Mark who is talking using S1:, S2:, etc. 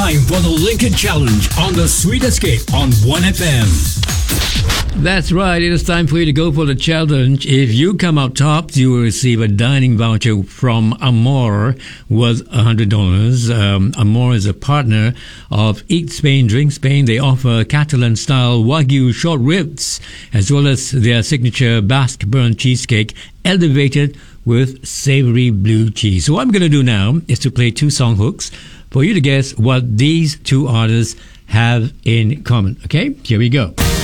S1: time for the Lincoln Challenge on the Sweet Escape on 1FM.
S2: That's right. It is time for you to go for the challenge. If you come out top, you will receive a dining voucher from Amor worth $100. Amor is a partner of Eat Spain, Drink Spain. They offer Catalan-style Wagyu short ribs, as well as their signature Basque burnt cheesecake, elevated with savory blue cheese. So what I'm going to do now is to play two song hooks for you to guess what these two artists have in common. Okay, here we go.